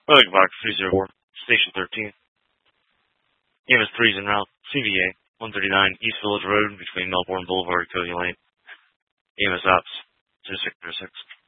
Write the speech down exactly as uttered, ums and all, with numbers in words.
Oleg Box three zero four, Station thirteen. E M S three is en route. C V A one thirty-nine East Village Road between Melbourne Boulevard and Cody Lane. E M S Ops zero six zero six.